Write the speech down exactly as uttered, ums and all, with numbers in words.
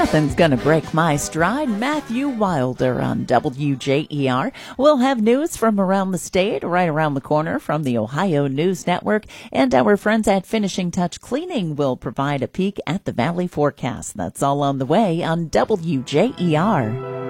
Nothing's gonna break my stride. Matthew Wilder on W J E R. We'll have news from around the state, right around the corner from the Ohio News Network, and our friends at Finishing Touch Cleaning will provide a peek at the Valley forecast. That's all on the way on W J E R.